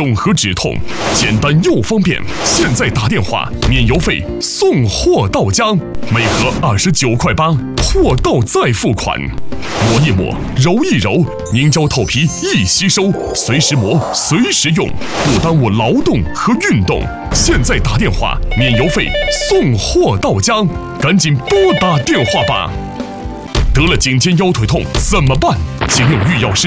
肿和止痛，简单又方便。现在打电话免邮费，送货到家，每盒29块8，货到再付款。抹一抹，揉一揉，凝胶头皮易吸收，随时磨，随时用，不耽误劳动和运动。现在打电话免邮费，送货到家，赶紧拨打电话吧。得了颈肩腰腿痛怎么办？请用玉药师